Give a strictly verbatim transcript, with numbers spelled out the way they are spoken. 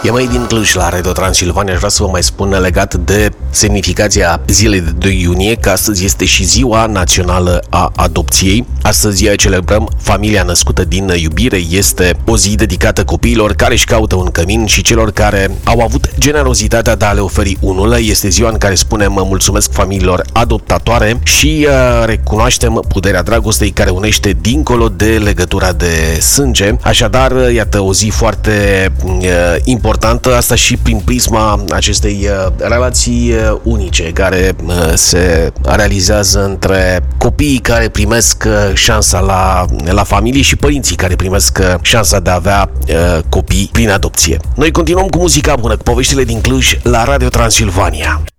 E mai din Cluj la Radio Transilvania. Aș vrea să vă mai spun legat de semnificația zilei de doi iunie că astăzi este și ziua națională a adopției. Astăzi celebrăm familia născută din iubire. Este o zi dedicată copiilor care își caută un cămin și celor care au avut generozitatea de a le oferi unul. Este ziua în care spunem mulțumesc familiilor adoptatoare și uh, recunoaștem puterea dragostei care unește dincolo de legătura de sânge. Așadar, iată o zi foarte uh, importantă. Asta și prin prisma acestei uh, relații uh, unice care uh, se realizează între copiii care primesc uh, șansa la, la familie și părinții care primesc uh, șansa de a avea uh, copii prin adopție. Noi continuăm cu muzica bună, cu poveștile din Cluj la Radio Transilvania.